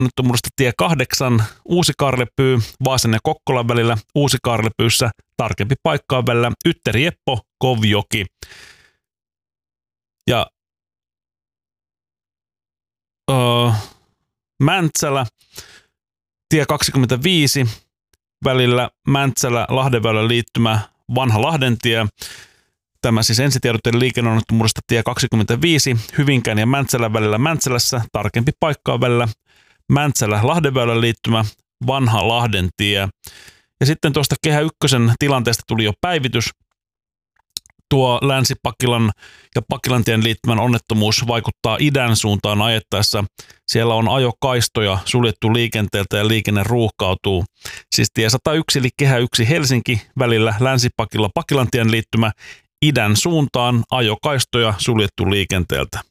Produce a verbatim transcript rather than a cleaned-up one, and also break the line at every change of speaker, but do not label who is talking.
onnettomuudesta tie kahdeksan, Uusi-Karlepyy, Vaasan ja Kokkolan välillä, Uusi-Karlepyyssä, tarkempi paikka on välillä Ytteri-Eppo, Kovjoki. Ja öö, Mäntsälä, tie kaksikymmentäviisi, välillä Mäntsälä-Lahdenväylän liittymä Vanha Lahdentie. Tämä siis ensitiedotteiden liikenneonnettomuudesta tie kaksikymmentäviisi, Hyvinkään ja Mäntsälän välillä Mäntsälässä, tarkempi paikka on välillä Mäntsälä-Lahdenväylän liittymä Vanha Lahdentie. Ja sitten tuosta Kehä ykkösen tilanteesta tuli jo päivitys. Tuo Länsi-Pakilan ja Pakilantien liittymän onnettomuus vaikuttaa idän suuntaan ajettaessa. Siellä on ajokaistoja suljettu liikenteeltä ja liikenne ruuhkautuu. Siis tie sata yksi eli Kehä yksi Helsinki välillä Länsi-Pakila Pakilantien liittymä idän suuntaan ajokaistoja suljettu liikenteeltä.